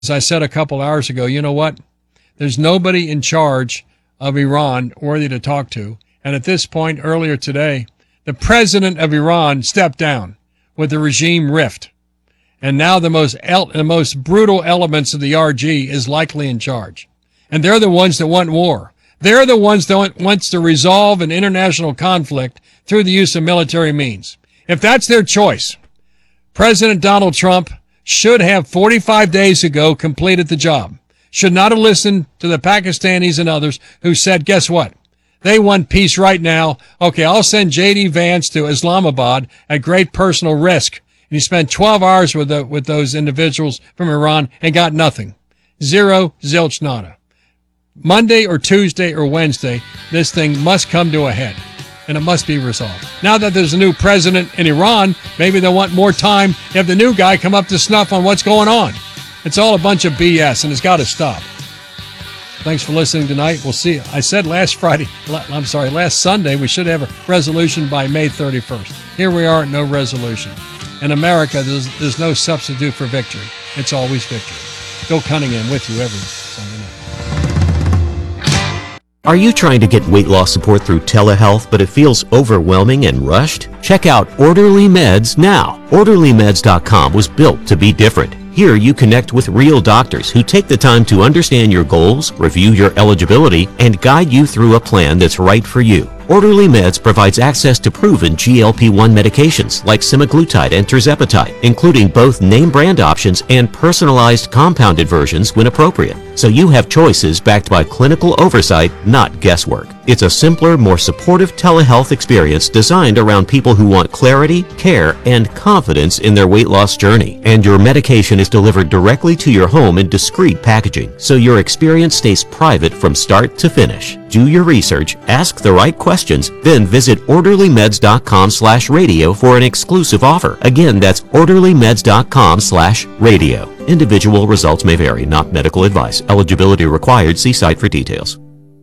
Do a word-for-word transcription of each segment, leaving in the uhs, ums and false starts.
As I said a couple hours ago, you know what? There's nobody in charge of Iran worthy to talk to. And at this point, earlier today, the president of Iran stepped down with the regime rift. And now the most el- the most brutal elements of the R G is likely in charge. And they're the ones that want war. They're the ones that want, wants to resolve an international conflict through the use of military means. If that's their choice, President Donald Trump should have forty-five days ago completed the job. Should not have listened to the Pakistanis and others who said, guess what? They want peace right now. Okay, I'll send J D Vance to Islamabad at great personal risk. And he spent twelve hours with the, with those individuals from Iran and got nothing. Zero, zilch, nada. Monday or Tuesday or Wednesday, this thing must come to a head, and it must be resolved. Now that there's a new president in Iran, maybe they'll want more time to have the new guy come up to snuff on what's going on. It's all a bunch of B S, and it's got to stop. Thanks for listening tonight. We'll see you. I said last Friday, I'm sorry, last Sunday, we should have a resolution by May thirty-first. Here we are, no resolution. In America, there's, there's no substitute for victory. It's always victory. Bill Cunningham with you every Sunday night. Are you trying to get weight loss support through telehealth, but it feels overwhelming and rushed? Check out Orderly Meds now. Orderly Meds dot com was built to be different. Here you connect with real doctors who take the time to understand your goals, review your eligibility, and guide you through a plan that's right for you. Orderly Meds provides access to proven G L P one medications like semaglutide and tirzepatide, including both name brand options and personalized compounded versions when appropriate. So you have choices backed by clinical oversight, not guesswork. It's a simpler, more supportive telehealth experience designed around people who want clarity, care, and confidence in their weight loss journey. And your medication is delivered directly to your home in discreet packaging, so your experience stays private from start to finish. Do your research, ask the right questions, then visit Orderly Meds dot com slash radio for an exclusive offer. Again, that's Orderly Meds dot com slash radio. Individual results may vary, not medical advice. Eligibility required. See site for details.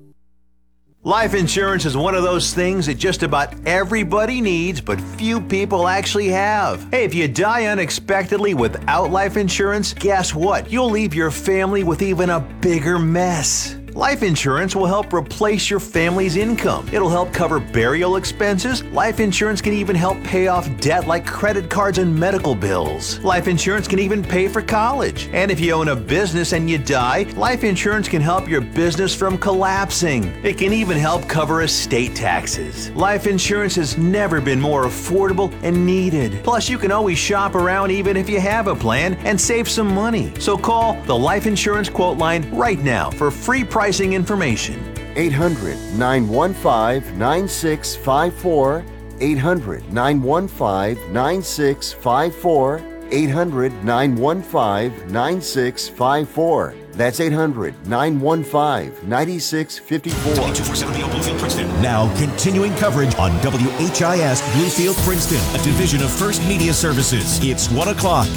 Life insurance is one of those things that just about everybody needs, but few people actually have. Hey, if you die unexpectedly without life insurance, guess what? You'll leave your family with even a bigger mess. Life insurance will help replace your family's income. It'll help cover burial expenses. Life insurance can even help pay off debt like credit cards and medical bills. Life insurance can even pay for college. And if you own a business and you die, life insurance can help your business from collapsing. It can even help cover estate taxes. Life insurance has never been more affordable and needed. Plus, you can always shop around even if you have a plan and save some money. So call the Life Insurance Quote Line right now for free pricing information. eight hundred, nine one five, nine six five four. eight hundred, nine one five, nine six five four. eight hundred, nine one five, nine six five four. That's eight hundred, nine one five, nine six five four. twenty-two four seven Bluefield, Princeton. Now continuing coverage on W H I S Bluefield, Princeton, a division of First Media Services. It's one o'clock.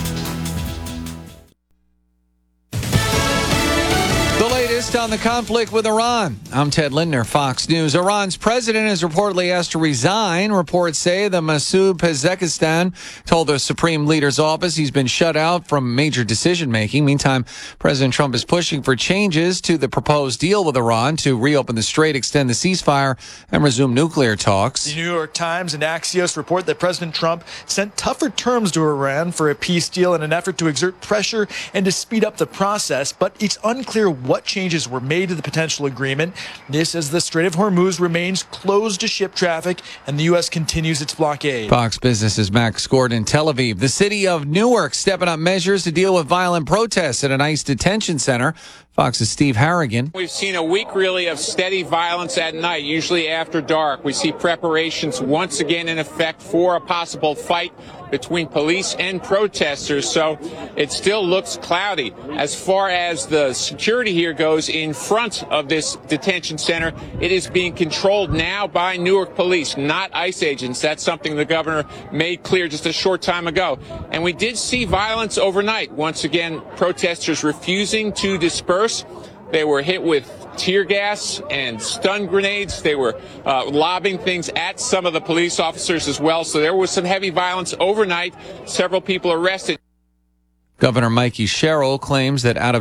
On the conflict with Iran. I'm Ted Lindner, Fox News. Iran's president is reportedly asked to resign. Reports say the Masoud Pezeshkian told the Supreme Leader's office he's been shut out from major decision-making. Meantime, President Trump is pushing for changes to the proposed deal with Iran to reopen the strait, extend the ceasefire, and resume nuclear talks. The New York Times and Axios report that President Trump sent tougher terms to Iran for a peace deal in an effort to exert pressure and to speed up the process, but it's unclear what changes were made to the potential agreement. This as the Strait of Hormuz remains closed to ship traffic and the U S continues its blockade. Fox Business's Max Gordon in Tel Aviv. The city of Newark stepping up measures to deal with violent protests at an ICE detention center. Fox's Steve Harrigan. We've seen a week really of steady violence at night, usually after dark. We see preparations once again in effect for a possible fight between police and protesters, so it still looks cloudy. As far as the security here goes in front of this detention center, it is being controlled now by Newark police, not ICE agents. That's something the governor made clear just a short time ago. And we did see violence overnight. Once again, protesters refusing to disperse. They were hit with tear gas and stun grenades. They were uh, lobbing things at some of the police officers as well. So there was some heavy violence overnight. Several people arrested. Governor Mikey Sherrill claims that out of